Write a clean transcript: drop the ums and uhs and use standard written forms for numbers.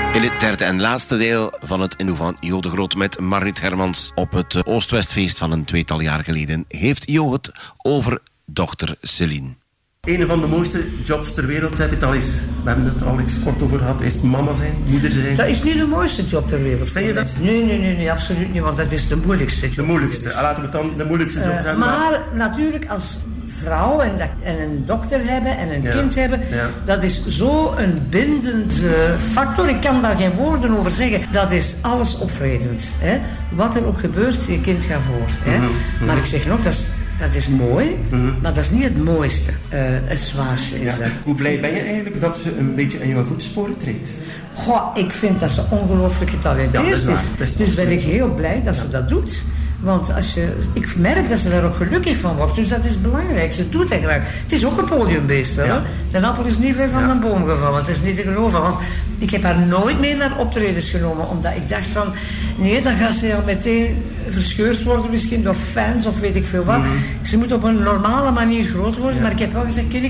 In het derde en laatste deel van het interview van Jo de Groot met Margriet Hermans op het Oost-Westfeest van een 2-tal jaar geleden heeft Jo het over dochter Celine. Een van de mooiste jobs ter wereld, we hebben het er al eens kort over gehad, is mama zijn, moeder zijn. Dat is niet de mooiste job ter wereld. Vind je dat? Nee, absoluut niet, want dat is de moeilijkste job. De moeilijkste, laten we het dan de moeilijkste job zijn. Maar natuurlijk als vrouw en een dochter hebben en een kind hebben, dat is zo een bindend factor. Ik kan daar geen woorden over zeggen. Dat is alles opvretend. Hè? Wat er ook gebeurt, je kind gaat voor. Hè? Maar ik zeg nog, dat is mooi, maar dat is niet het mooiste. Het zwaarste is dat. Hoe blij ben je eigenlijk dat ze een beetje in jouw voetsporen treedt? Goh, ik vind dat ze ongelooflijk getalenteerd is. Dus ben ik heel blij dat ze dat doet. Want ik merk dat ze daar ook gelukkig van wordt. Dus dat is belangrijk. Ze doet dat graag. Het is ook een podiumbeest. Ja. De appel is niet ver van de boom gevallen. Het is niet te geloven. Want ik heb haar nooit meer naar optredens genomen. Omdat ik dacht van... Nee, dan gaat ze al meteen verscheurd worden. Misschien door fans of weet ik veel wat. Ze moet op een normale manier groot worden. Maar ik heb wel gezegd...